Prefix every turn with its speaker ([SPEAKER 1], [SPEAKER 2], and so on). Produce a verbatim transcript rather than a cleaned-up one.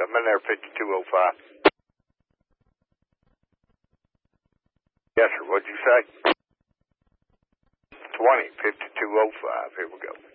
[SPEAKER 1] I'm in there, fifty-two oh five. Yes, sir. What'd you say? twenty, fifty-two oh five. Here we go.